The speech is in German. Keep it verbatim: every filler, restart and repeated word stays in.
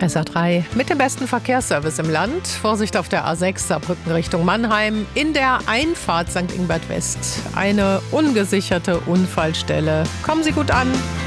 S A drei mit dem besten Verkehrsservice im Land. Vorsicht auf der A sechs Saarbrücken Richtung Mannheim. In der Einfahrt Sankt Ingbert West eine ungesicherte Unfallstelle. Kommen Sie gut an.